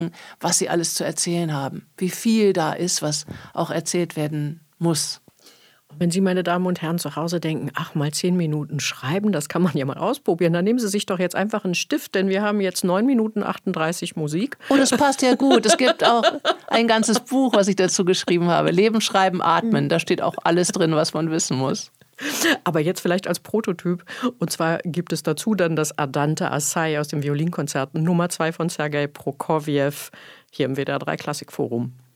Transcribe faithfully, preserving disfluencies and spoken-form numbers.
was sie alles zu erzählen haben, wie viel da ist, was auch erzählt werden muss. Wenn Sie, meine Damen und Herren, zu Hause denken, ach, mal zehn Minuten schreiben, das kann man ja mal ausprobieren, dann nehmen Sie sich doch jetzt einfach einen Stift, denn wir haben jetzt neun Minuten achtunddreißig Musik. Und es passt ja gut. Es gibt auch ein ganzes Buch, was ich dazu geschrieben habe. Leben, Schreiben, Atmen. Da steht auch alles drin, was man wissen muss. Aber jetzt vielleicht als Prototyp. Und zwar gibt es dazu dann das Andante Assai aus dem Violinkonzert Nummer zwei von Sergei Prokofjew hier im W D R drei Klassikforum.